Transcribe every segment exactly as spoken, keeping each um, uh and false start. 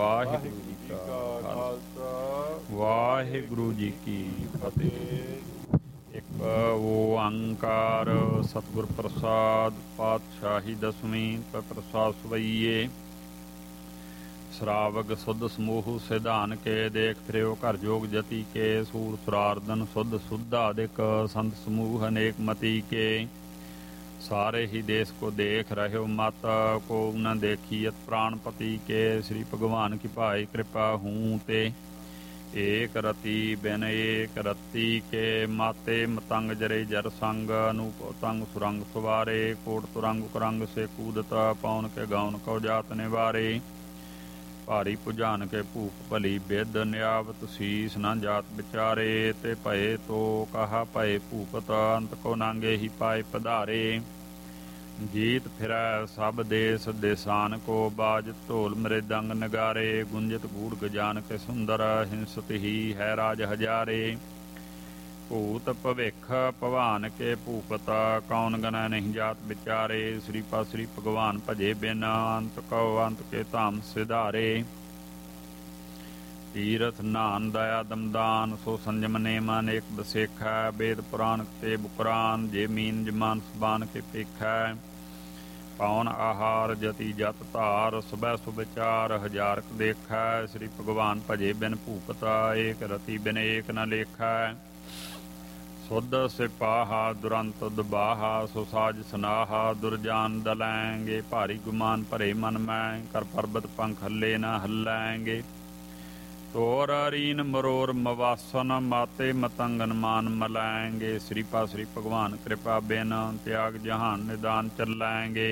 ਵਾਹਿਗੁਰੂ ਜੀ ਕਾ ਖਾਲਸਾ ਵਾਹਿਗੁਰੂ ਜੀ ਕੀ ਫਤਿਹ। ਇੱਕ ਓੰਕਾਰ ਸਤਿਗੁਰ ਪ੍ਰਸਾਦ ਪਾਤਸ਼ਾਹੀ ਦਸਵੀਂ ਪ੍ਰਸਾਦ ਸਵਈਏ। ਸ਼ਰਾਵਗ ਸੁਧ ਸਮੂਹ ਸਿਧਾਨ ਕੇ ਦੇਖ ਫਿਰਿਓ ਘਰ ਜੋਗ ਜਤੀ ਕੇ ਸੂਰ ਸੁਰਾਰਦਨ ਸੁਧ ਸੁਧਾਦਿਕ ਸੰਤ ਸਮੂਹ ਅਨੇਕ ਮਤੀ ਕੇ। सारे ही देश को देख रहे हो माता को न देखियत प्राणपति के। श्री भगवान की भाई कृपा हूँ ते एक रति बिन एक रति के। माते मतंग जरे जर संग अनूप तंग सुरंग सवारे। कोट तुरंग कुरंग से कूदता पौन के गौन कौ जात निवारे। भारी पुजान के भूप भली बिद न्यावत शीस न जात विचारे। ते भये तो कहा भये भूपत अंत को नांगे ही पाए पधारे। जीत फिरै सब देश देसान को बाज ढोल मृदंग नगारे। गुंजत गूढ़ गजान के सुंदर हिंसत ही है राज हजारे। भूत भविख भवान के भूपत कौन गना नहीं जात विचारे। श्री पा श्री भगवान भजे बिन अंत कौ अंत के धाम सिधारे। तीरथ नान दया दमदान सो संजम नेम अनेक बसेखा। वेद पुराण ते बुकुरान जे मीन जमान सुबान के पेखा। पौन आहार जति जत धार सुबह सुविचार हजार देखा। श्री भगवान भजे बिन भूपता एक रति बिन एक न लेखा। सुध सिपाहा दुरंत दुबाहा सो साज सनाहा। दुरजान दलैंगे भारी गुमान भरे मन मैं। कर पर्वत पंख हल्ले न हल्लैंगे। तोर रीन मरोर मवासन माते मतंगन मान मलैंगे। श्री पा श्री भगवान कृपा बिन त्याग जहान निदान चलैंगे।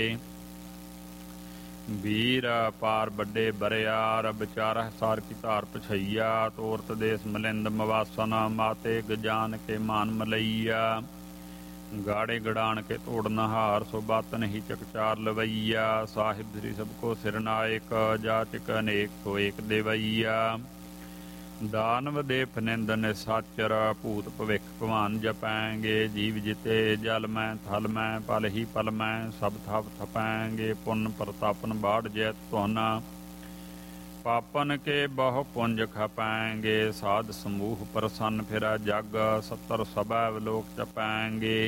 वीर पार बड़े बरियार विचार सार की धार पछैया। तोरत देश मलिंद मवासन माते गजान के मान मलैया। गाड़े गड़ान के तोड़ नहार सो बातन ही चकचार लवैया। साहिब श्री सबको सिरनायक जाचक अनेक सो एक देवैया। दानव दे फनिंद निसाचर भूत भविख भगवान जपैंगे। जीव जिते जल मैं थल मैं पल ही पल मैं सब थप थपैंगे। पुन प्रतापन बाढ़ जैत तुन पापन के बहु पुंज खपैंगे। साध समूह प्रसन्न फिरा जग सत्तर सबैव लोक चपैंगे।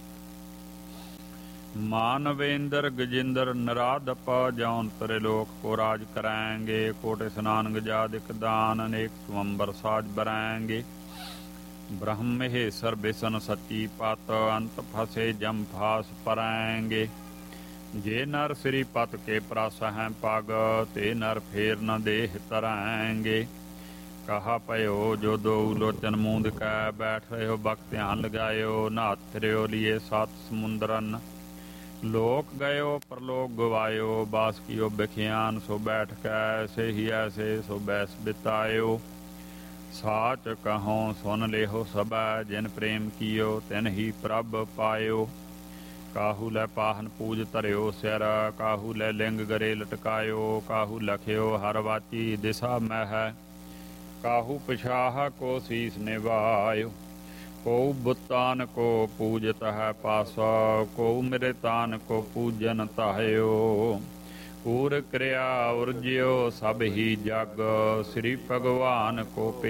मानवेंद्र गजेंद्र नराधप जौन त्रिलोक को राज कराएंगे। कोटि स्नान गजादिक दान अनेक स्वंबर साज बराएंगे। ब्रह्म महेश्वर बिसन सच्ची पत अंत फसे जम फास पराएंगे। जे नर श्री पत के प्रस हैं पग ते नर फेर न देह तराएंगे। कहा पयो जो दो लोचन मूंद कै बैठ रहे हो बक ध्यान लगायो। नाथ फिरो लिए सात समुंदरन लोक गयो परलोक गवायो। बास कियो बिखियान सो बैठ कै ऐसे ही ऐसे सो बैस बितायो। साच कहो सुन लेहो सबा जिन प्रेम कियो तिन ही प्रभ पायो। काहू लै पाहन पूज धरियो सिर काहू लै लिंग गरे लटकायो। काहू लखियो हर वाची दिशा मह काहू पिछाह को शीस निभायो। को बुतान को पूजत है पासा को मेरे तान को पूजन तायो। पूर क्रिया उर्ज्यो सब ही जग श्री भगवान को